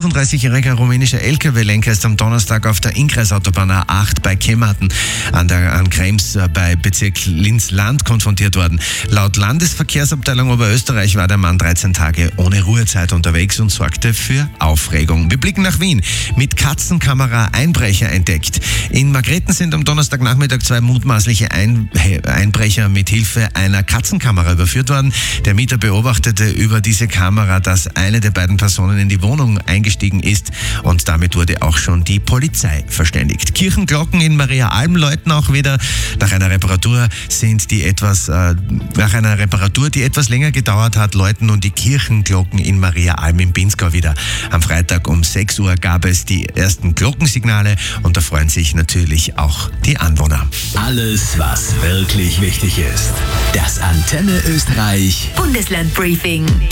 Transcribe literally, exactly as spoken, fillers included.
fünfunddreißigjähriger rumänischer L K W-Lenker ist am Donnerstag auf der Inkreisautobahn A acht bei Kematen an der an Krems bei Bezirk Linz-Land konfrontiert worden. Laut Landesverkehrsabteilung Oberösterreich war der Mann dreizehn Tage ohne Ruhezeit unterwegs und sorgte für Aufregung. Wir blicken nach Wien. Mit Katzenkamera Einbrecher entdeckt. In Margrethen sind am Donnerstagnachmittag zwei mutmaßliche Ein- Einbrecher mit Hilfe einer Katzenkamera überführt worden. Der Mieter beobachtete über diese Kamera, dass eine der beiden Personen in die Wohnung eingestiegen ist und damit wurde auch schon die Polizei verständigt. Kirchenglocken in Mariaalm läuten auch wieder. Nach einer Reparatur sind die etwas, äh, nach einer Reparatur, die etwas länger gedauert hat, läuten nun die Kirchenglocken in Mariaalm im Pinzgau wieder. Am Freitag um sechs Uhr gab es die ersten Glockensignale und da freuen sich natürlich auch die Anwohner. Alles, was wirklich wichtig ist. Das Antenne Österreich Bundesland Briefing.